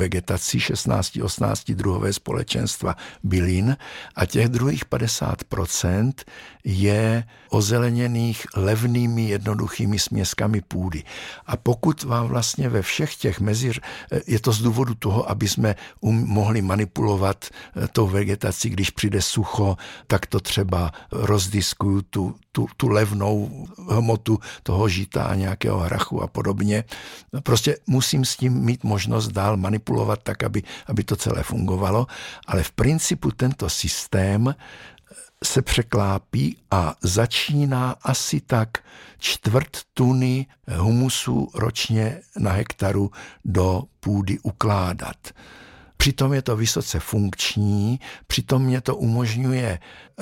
vegetaci, 16-18 druhové společenstva bylin a těch druhých 50% je ozeleněných levnými jednoduchými směskami půdy. A pokud vám vlastně ve všech těch je to z důvodu toho, aby jsme mohli manipulovat tou vegetací, když přijde sucho, tak to třeba rozdiskuju tu levnou hmotu toho žita a nějakého hrachu a podobně. Prostě musím s tím mít možnost dál manipulovat tak, aby to celé fungovalo, ale v principu tento systém se překlápí a začíná asi tak 1/4 tuny humusu ročně na hektaru do půdy ukládat. Přitom je to vysoce funkční, přitom mě to umožňuje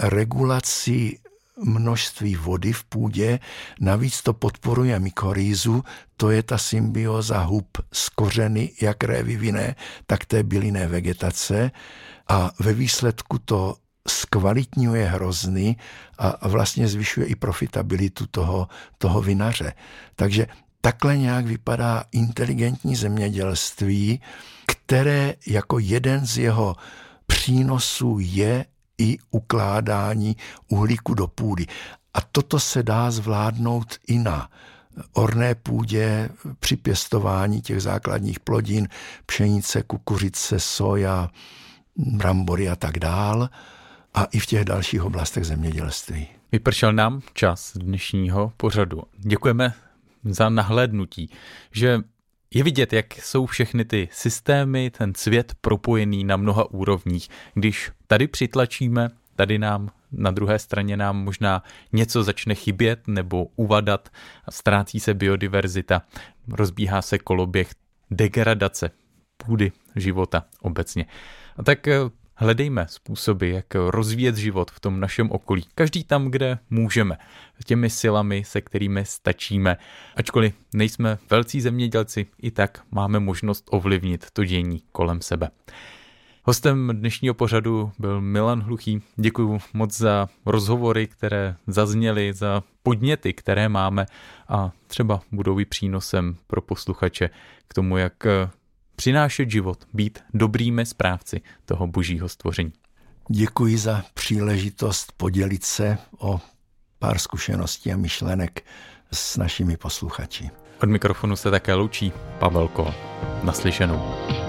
regulaci množství vody v půdě, navíc to podporuje mykorýzu, to je ta symbioza hub z kořeny, jak révy tak té bylinné vegetace a ve výsledku to zkvalitňuje hrozny a vlastně zvyšuje i profitabilitu toho vinaře. Takže takhle nějak vypadá inteligentní zemědělství, které jako jeden z jeho přínosů je i ukládání uhlíku do půdy. A toto se dá zvládnout i na orné půdě při pěstování těch základních plodin, pšenice, kukuřice, soja, brambory a tak dál a i v těch dalších oblastech zemědělství. Vypršel nám čas dnešního pořadu. Děkujeme za nahlédnutí, že je vidět, jak jsou všechny ty systémy, ten svět propojený na mnoha úrovních. Když tady přitlačíme, tady nám na druhé straně nám možná něco začne chybět nebo uvadat a ztrácí se biodiverzita, rozbíhá se koloběh degradace půdy, života obecně. A tak hledejme způsoby, jak rozvíjet život v tom našem okolí. Každý tam, kde můžeme. Těmi silami, se kterými stačíme. Ačkoliv nejsme velcí zemědělci, i tak máme možnost ovlivnit to dění kolem sebe. Hostem dnešního pořadu byl Milan Hluchý. Děkuji moc za rozhovory, které zazněly, za podněty, které máme a třeba budou i přínosem pro posluchače k tomu, jak přinášet život, být dobrými správci toho božího stvoření. Děkuji za příležitost podělit se o pár zkušeností a myšlenek s našimi posluchači. Od mikrofonu se také loučí Pavel Kohl. Naslyšenou.